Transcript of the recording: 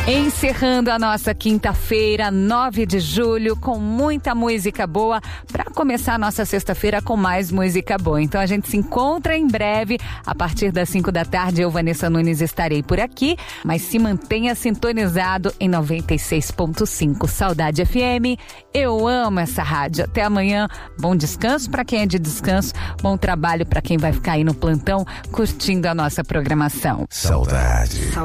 Encerrando a nossa quinta-feira, 9 de julho, com muita música boa, para começar a nossa sexta-feira com mais música boa. Então a gente se encontra em breve, a partir das 5 da tarde, eu, Vanessa Nunes, estarei por aqui, mas se mantenha sintonizado em 96.5 Saudade FM. Eu amo essa rádio. Até amanhã, bom descanso para quem é de descanso, bom trabalho para quem vai ficar aí no plantão, curtindo a nossa programação. Saudade.